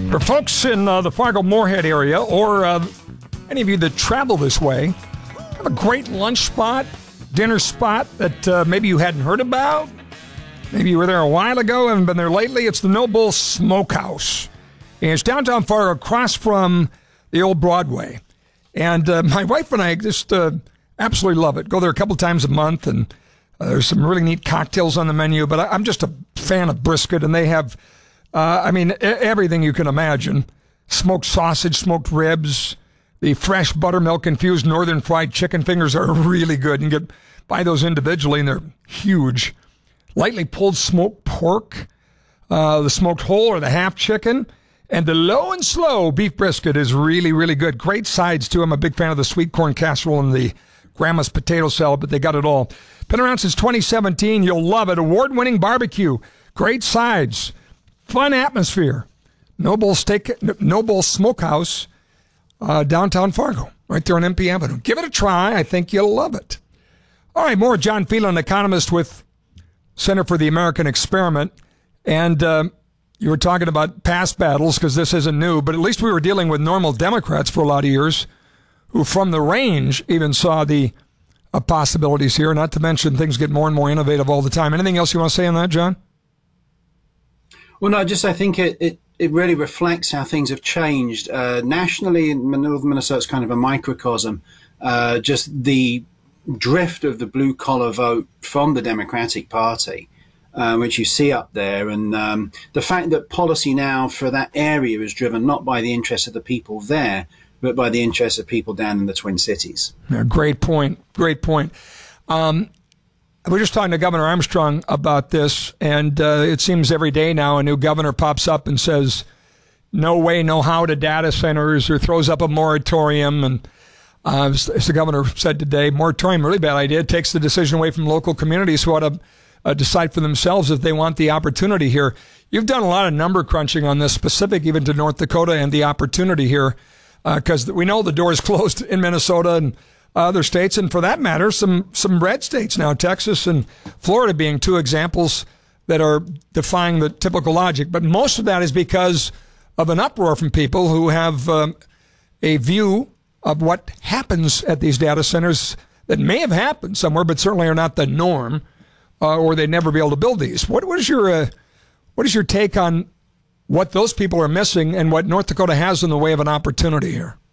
For folks in the Fargo-Moorhead area, or any of you that travel this way, have a great lunch spot, dinner spot that maybe you hadn't heard about. Maybe you were there a while ago, haven't been there lately. It's the Noble Smokehouse. And it's downtown Fargo, across from the old Broadway. And my wife and I just absolutely love it. Go there a couple times a month, and there's some really neat cocktails on the menu. But I'm just a fan of brisket, and they have, everything you can imagine. Smoked sausage, smoked ribs. The fresh buttermilk-infused northern fried chicken fingers are really good. You can buy those individually, and they're huge. Lightly pulled smoked pork, the smoked whole or the half chicken, and the low and slow beef brisket is really, really good. Great sides, too. I'm a big fan of the sweet corn casserole and the grandma's potato salad, but they got it all. Been around since 2017. You'll love it. Award-winning barbecue. Great sides. Fun atmosphere. Noble Smokehouse, downtown Fargo, right there on MP Avenue. Give it a try. I think you'll love it. All right, more John Phelan, economist with Center for the American Experiment. And you were talking about past battles because this isn't new, but at least we were dealing with normal Democrats for a lot of years who from the range even saw the possibilities here, not to mention things get more and more innovative all the time. Anything else you want to say on that, John? Well, no, I think it really reflects how things have changed. Nationally, Northern Minnesota's kind of a microcosm. Just the drift of the blue-collar vote from the Democratic Party, which you see up there, and the fact that policy now for that area is driven not by the interests of the people there, but by the interests of people down in the Twin Cities. Yeah, great point. Great point. We're just talking to Governor Armstrong about this, and it seems every day now a new governor pops up and says, no way, no how to data centers, or throws up a moratorium. And as the governor said today, moratorium, really bad idea. It takes the decision away from local communities who ought to decide for themselves if they want the opportunity here. You've done a lot of number crunching on this, specific even to North Dakota and the opportunity here, because we know the door is closed in Minnesota and other states, and for that matter, some red states now, Texas and Florida being two examples that are defying the typical logic. But most of that is because of an uproar from people who have a view of what happens at these data centers that may have happened somewhere, but certainly are not the norm, or they'd never be able to build these. What is your take on what those people are missing and what North Dakota has in the way of an opportunity here?